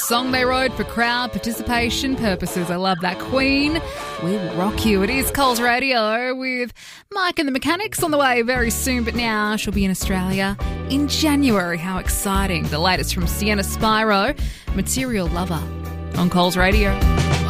song they wrote for crowd participation purposes. I love that. Queen, we will rock you. It is Coles Radio with Mike and the Mechanics on the way very soon, but now she'll be in Australia in January. How exciting. The latest from Sienna Spyro, Material Lover on Coles Radio.